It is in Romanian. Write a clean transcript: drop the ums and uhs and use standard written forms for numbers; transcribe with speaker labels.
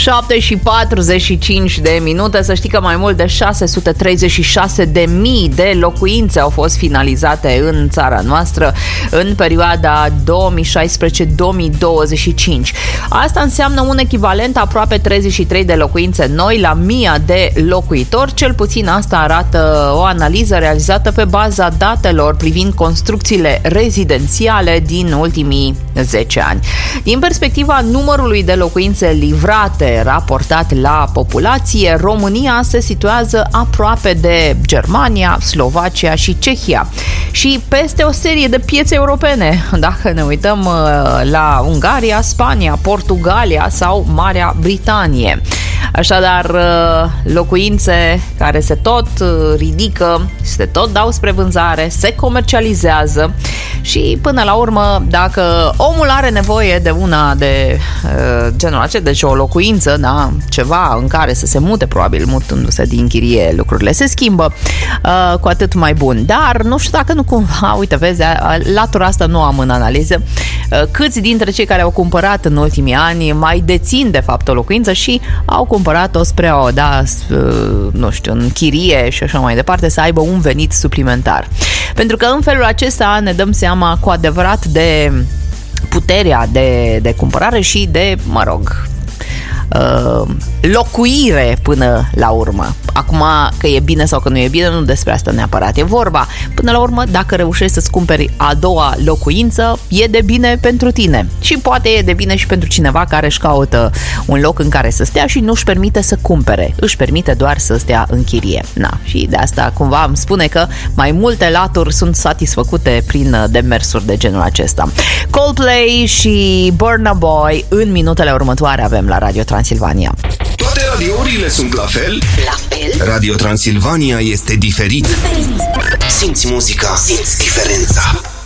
Speaker 1: 7 și 45 de minute. Să știi că mai mult de 636.000 de locuințe au fost finalizate în țara noastră în perioada 2016-2025. Asta înseamnă un echivalent aproape 33 de locuințe noi la 1000 de locuitori. Cel puțin asta arată o analiză realizată pe baza datelor privind construcțiile rezidențiale din ultimii 10 ani. Din perspectiva numărului de locuințe livrate raportat la populație, România se situează aproape de Germania, Slovacia și Cehia și peste o serie de piețe europene. Dacă ne uităm la Ungaria, Spania, Portugalia sau Marea Britanie. Așadar, locuințe care se tot ridică, se tot dau spre vânzare, se comercializează și până la urmă, dacă omul are nevoie de una de genul acesta, deci o locuință, da, ceva în care să se mute, probabil mutându-se din chirie, lucrurile se schimbă, cu atât mai bun. Dar nu știu dacă nu cumva, uite, vezi, latura asta nu am în analiză, câți dintre cei care au cumpărat în ultimii ani mai dețin de fapt o locuință și au cumpărat-o spre o, da, nu știu, în chirie și așa mai departe, să aibă un venit suplimentar. Pentru că în felul acesta ne dăm seama cu adevărat de puterea de cumpărare și de, mă rog, locuire până la urmă. Acum, că e bine sau că nu e bine, nu despre asta neapărat e vorba. Până la urmă, dacă reușești să-ți cumperi a doua locuință, e de bine pentru tine. Și poate e de bine și pentru cineva care își caută un loc în care să stea și nu își permite să cumpere. Își permite doar să stea în chirie. Na, și de asta cumva îmi spune că mai multe laturi sunt satisfăcute prin demersuri de genul acesta. Coldplay și Burna Boy în minutele următoare avem la Radio Transilvania.
Speaker 2: Toate radiourile sunt la fel?
Speaker 3: La fel?
Speaker 2: Radio Transilvania este diferit.
Speaker 3: Simți muzica, simți diferența.